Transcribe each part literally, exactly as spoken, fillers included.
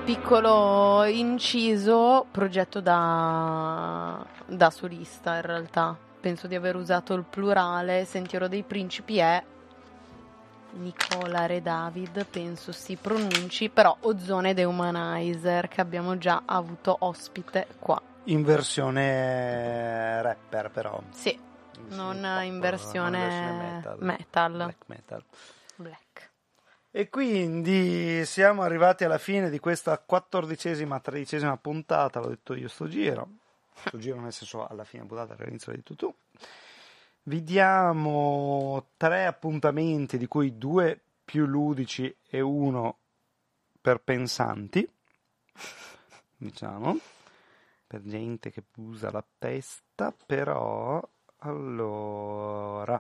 Piccolo inciso, progetto da, da solista in realtà. Penso di aver usato il plurale. Sentiero dei Principi è Nicola Re David, penso si pronunci, però Ozone The Humanizer, che abbiamo già avuto ospite qua. In versione rapper però. Sì, non pop, in versione, non in versione metal. metal. Black metal. Black. E quindi siamo arrivati alla fine di questa quattordicesima, tredicesima puntata, l'ho detto io sto giro. Sto giro nel senso alla fine puntata, all'inizio l'hai detto tu. Vi diamo tre appuntamenti, di cui due più ludici e uno per pensanti, diciamo, per gente che usa la testa, però, allora,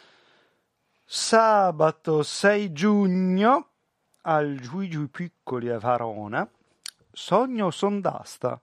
sabato sei giugno al Giugi Piccoli a Verona, Sogno Sondasta.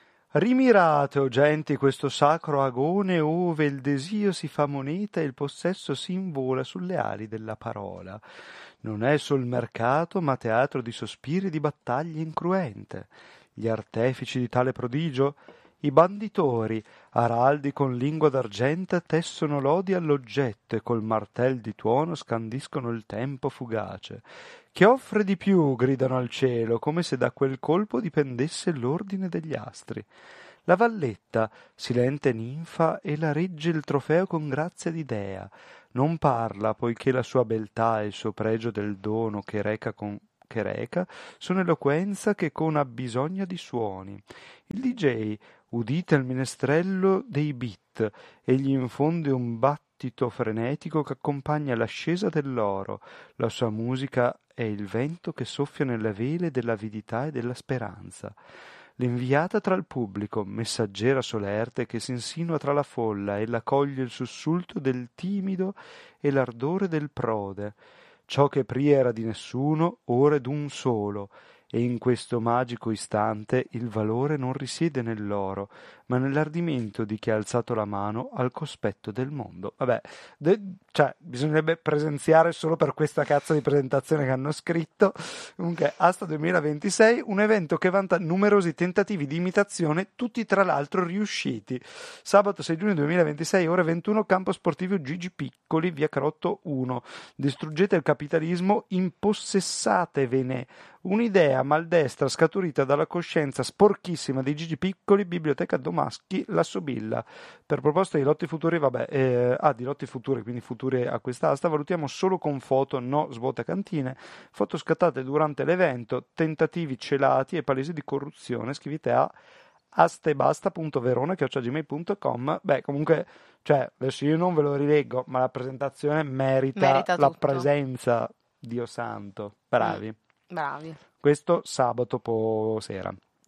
Rimirate, o genti, questo sacro agone ove il desio si fa moneta e il possesso si invola sulle ali della parola. Non è sol mercato, ma teatro di sospiri e di battaglie incruente. Gli artefici di tale prodigio, i banditori, araldi con lingua d'argento, tessono lodi all'oggetto e col martel di tuono scandiscono il tempo fugace. Che offre di più, gridano al cielo, come se da quel colpo dipendesse l'ordine degli astri. La valletta, silente ninfa, e la regge il trofeo con grazia di dea. Non parla, poiché la sua beltà e il suo pregio del dono che reca, con, che reca sono eloquenza che con ha bisogno di suoni. Il D J, udite il minestrello dei beat, egli infonde un battito frenetico che accompagna l'ascesa dell'oro. La sua musica è il vento che soffia nelle vele dell'avidità e della speranza. L'inviata tra il pubblico, messaggera solerte che si insinua tra la folla, ella coglie il sussulto del timido e l'ardore del prode. Ciò che pria era di nessuno, ora è d'un solo, e in questo magico istante il valore non risiede nell'oro, ma nell'ardimento di chi ha alzato la mano al cospetto del mondo. Vabbè, de- cioè, bisognerebbe presenziare solo per questa cazzo di presentazione che hanno scritto. Comunque, Asta duemilaventisei, un evento che vanta numerosi tentativi di imitazione, tutti tra l'altro riusciti. Sabato sei giugno duemilaventisei, ore ventuno, campo sportivo Gigi Piccoli, via Carotto uno. Distruggete il capitalismo, impossessatevene. Un'idea maldestra scaturita dalla coscienza sporchissima di Gigi Piccoli, Biblioteca Domaschi, La Sobilla. Per proposta di lotti futuri, vabbè, eh, ah, di lotti futuri, quindi futuri a quest'asta, valutiamo solo con foto, no svuota cantine, foto scattate durante l'evento, tentativi celati e palesi di corruzione. Scrivete a astebasta punto verona chiocciola gmail punto com. Beh, comunque, cioè, adesso io non ve lo rileggo, ma la presentazione merita, Merita la tutto. presenza, Dio santo. Bravi. Mm. Bravi. Questo sabato po- sera.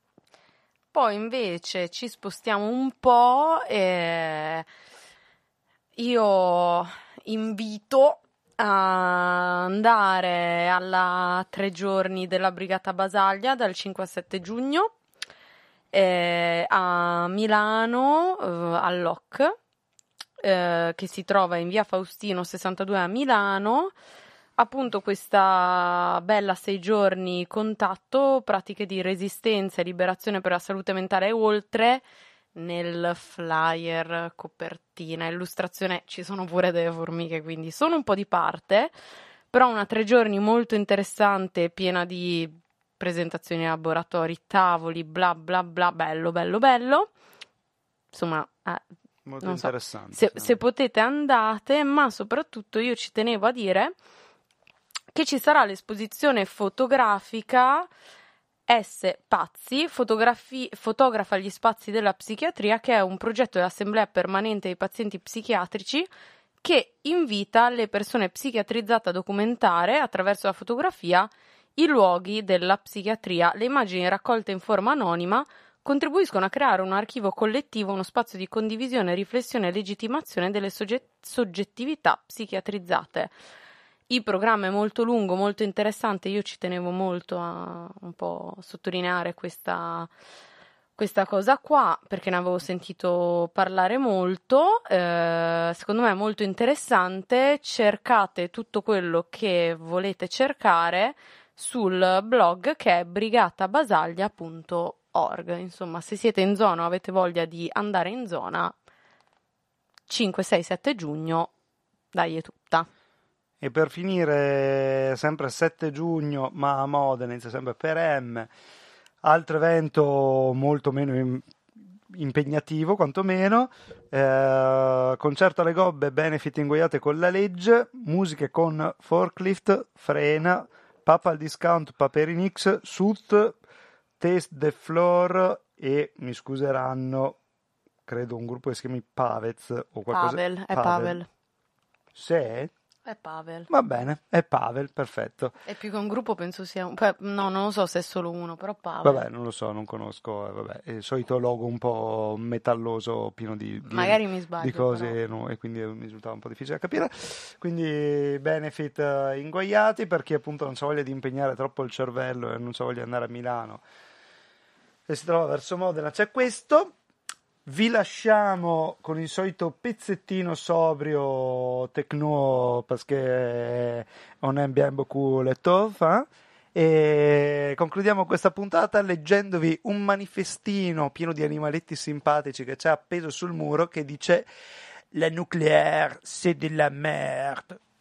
Poi invece ci spostiamo un po' e io invito a andare alla tre giorni della Brigata Basaglia dal cinque al sette giugno eh, a Milano eh, all'O C eh, che si trova in via Faustino sessantadue a Milano. Appunto questa bella sei giorni contatto, pratiche di resistenza e liberazione per la salute mentale e oltre. Nel flyer, copertina, illustrazione ci sono pure delle formiche, quindi sono un po' di parte, però una tre giorni molto interessante, piena di presentazioni, laboratori, tavoli, bla bla bla, bello bello bello, insomma eh, Molto non so, interessante. se, sì. se potete andate, ma soprattutto io ci tenevo a dire che ci sarà l'esposizione fotografica S. Pazzi, fotografi- fotografa gli spazi della psichiatria, che è un progetto dell'Assemblea Permanente dei Pazienti Psichiatrici che invita le persone psichiatrizzate a documentare attraverso la fotografia i luoghi della psichiatria. Le immagini raccolte in forma anonima contribuiscono a creare un archivio collettivo, uno spazio di condivisione, riflessione e legittimazione delle sogget- soggettività psichiatrizzate. Il programma è molto lungo, molto interessante, io ci tenevo molto a un po' sottolineare questa, questa cosa qua, perché ne avevo sentito parlare molto, eh, secondo me è molto interessante, cercate tutto quello che volete cercare, sul blog che è brigatabasaglia punto org. Insomma, se siete in zona o avete voglia di andare in zona, cinque, sei, sette giugno, dai è tutta. E per finire, sempre sette giugno, ma a Modena, inizia sempre per M, altro evento molto meno im- impegnativo, quantomeno, eh, concerto alle gobbe, benefit ingoiate con la legge, musiche con Forklift, Frena, Papa al Discount, Paperinix, Sut, Taste the Floor e, mi scuseranno, credo un gruppo che si chiami Pavez o qualcosa. Pavel, è Pavel. Sì? È Pavel. Va bene, è Pavel, perfetto. E più che un gruppo penso sia un... Poi, no, non lo so se è solo uno, però Pavel. Vabbè, non lo so, non conosco, eh, vabbè, è il solito logo un po' metalloso, pieno di, di, Magari mi sbaglio, di cose, però. no, e quindi mi risultava un po' difficile da capire. Quindi benefit eh, ingoiati per chi appunto non c'ha voglia di impegnare troppo il cervello e non c'ha voglia di andare a Milano e si trova verso Modena, c'è questo. Vi lasciamo con il solito pezzettino sobrio techno perché on aime bien beaucoup le tov, eh? E concludiamo questa puntata leggendovi un manifestino pieno di animaletti simpatici che c'è appeso sul muro che dice: la nucléaire c'est de la merde.